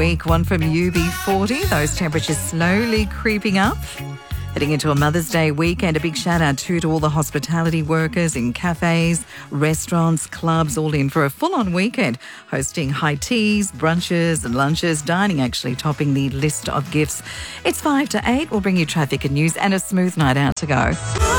week. One from UB40. Those temperatures slowly creeping up. Heading into a Mother's Day weekend, a big shout out to all the hospitality workers in cafes, restaurants, clubs, all in for a full-on weekend, hosting high teas, brunches and lunches, dining actually topping the list of gifts. It's 5 to 8. We'll bring you traffic and news and a smooth night out to go.